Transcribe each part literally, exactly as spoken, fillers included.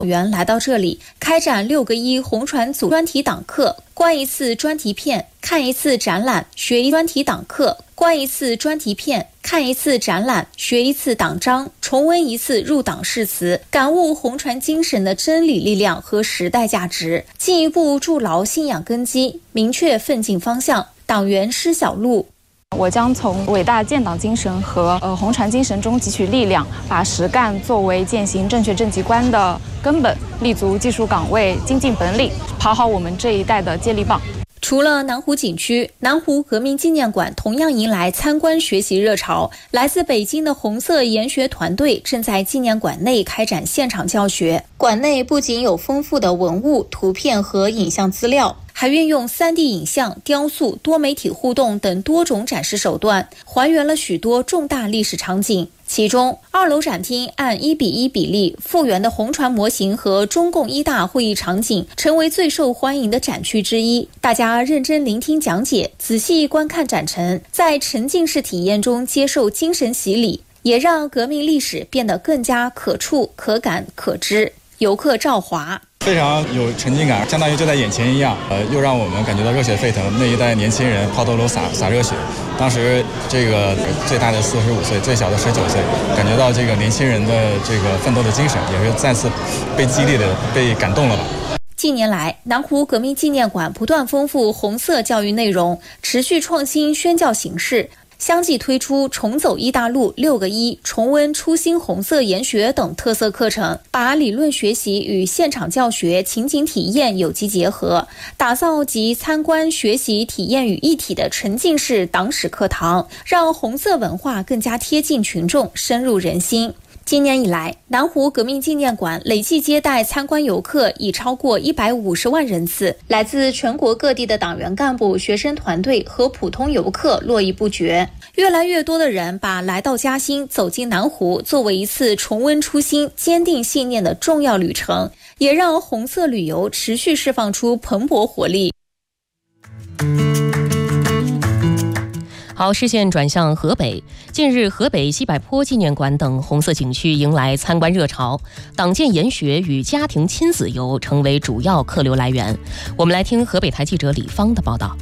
员来到这里开展六个一红船组专题党课，观一次专题片，看一次展览，学一专题党课，观一次专题片，看一次展览，学一次党章，重温一次入党誓词，感悟红船精神的真理力量和时代价值，进一步筑牢信仰根基，明确奋进方向。党员施小璐， 我将从伟大建党精神和呃红船精神中汲取力量，把实干作为践行正确政绩观的根本，立足技术岗位，精进本领，跑好我们这一代的接力棒。 除了南湖景区，南湖革命纪念馆同样迎来参观学习热潮。来自北京的红色研学团队正在纪念馆内开展现场教学。馆内不仅有丰富的文物、图片和影像资料，还运用 三 D 影像、雕塑、多媒体互动等多种展示手段，还原了许多重大历史场景。其中，二楼展厅按一比一比例复原的红船模型和中共一大会议场景，成为最受欢迎的展区之一。大家认真聆听讲解，仔细观看展陈，在沉浸式体验中接受精神洗礼，也让革命历史变得更加可触、可感、可知。游客赵华。 非常有沉浸感，相当于就在眼前一样，呃，又让我们感觉到热血沸腾。那一代年轻人抛头颅洒洒热血，当时这个最大的四十五岁，最小的十九岁，感觉到这个年轻人的这个奋斗的精神，也是再次被激励的，被感动了吧。 近年来，南湖革命纪念馆不断丰富红色教育内容，持续创新宣教形式。相继推出重走一大路、六个一、重温初心红色研学等特色课程，把理论学习与现场教学、情景体验有机结合，打造集参观、学习、体验于一体的沉浸式党史课堂，让红色文化更加贴近群众，深入人心。今年以来，南湖革命纪念馆累计接待参观游客已超过一百五十万人次，来自全国各地的党员干部、学生团队和普通游客络绎不绝。越来越多的人把来到嘉兴、走进南湖作为一次重温初心、坚定信念的重要旅程，也让红色旅游持续释放出蓬勃活力。 好，视线转向河北。近日，河北西柏坡纪念馆等红色景区迎来参观热潮，党建研学与家庭亲子游成为主要客流来源。我们来听河北台记者李芳的报道。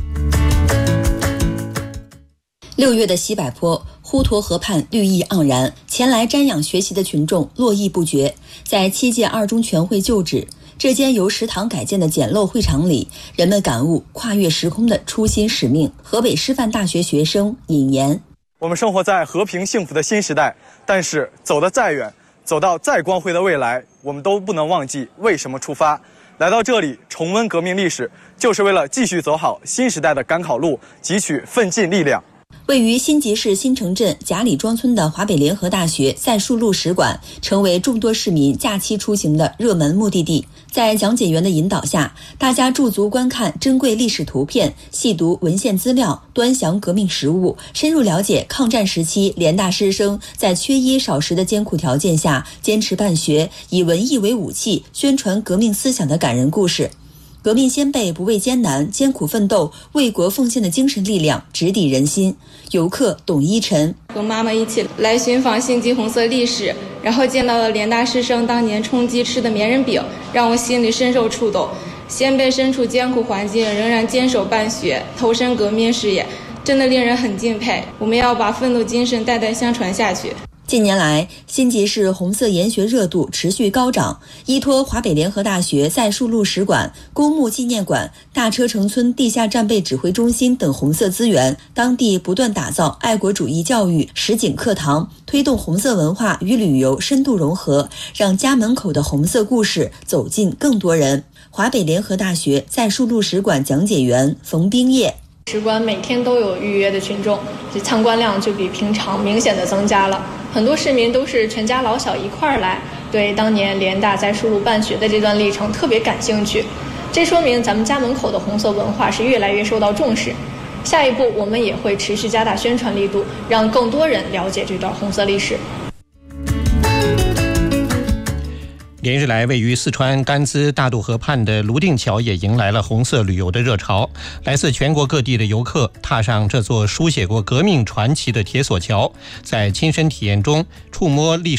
六月的西柏坡，滹沱河畔绿意盎然，前来瞻仰学习的群众络绎不绝。在七届二中全会旧址，这间由食堂改建的简陋会场里，人们感悟跨越时空的初心使命。河北师范大学学生尹岩： 我们生活在和平幸福的新时代，但是走得再远，走到再光辉的未来，我们都不能忘记为什么出发。来到这里重温革命历史，就是为了继续走好新时代的赶考路，汲取奋进力量。 位于新集市新城镇贾里庄村的华北联合大学赛树路使馆，成为众多市民假期出行的热门目的地。在讲解员的引导下，大家驻足观看珍贵历史图片，细读文献资料，端详革命实务，深入了解抗战时期联大师生在缺衣少食的艰苦条件下坚持办学，以文艺为武器，宣传革命思想的感人故事。革命先辈不畏艰难、艰苦奋斗、为国奉献的精神力量直抵人心。游客董一晨： 和妈妈一起来寻访星级红色历史，然后见到了联大师生当年充饥吃的绵人饼，让我心里深受触动。先辈身处艰苦环境，仍然坚守办学，投身革命事业，真的令人很敬佩。我们要把奋斗精神代代相传下去。 近年来，新集市红色研学热度持续高涨，依托华北联合大学赛树路使馆、公墓纪念馆、大车城村地下战备指挥中心等红色资源，当地不断打造爱国主义教育实景课堂，推动红色文化与旅游深度融合，让家门口的红色故事走进更多人。华北联合大学赛树路使馆讲解员冯冰叶： 使馆每天都有预约的群众，这参观量就比平常明显的增加了。很多市民都是全家老小一块儿来，对当年联大在树路办学的这段历程特别感兴趣。这说明咱们家门口的红色文化是越来越受到重视。下一步我们也会持续加大宣传力度，让更多人了解这段红色历史。 连日来，位于四川甘孜大渡河畔的泸定桥也迎来了红色旅游的热潮。来自全国各地的游客踏上这座书写过革命传奇的铁索桥，在亲身体验中触摸历史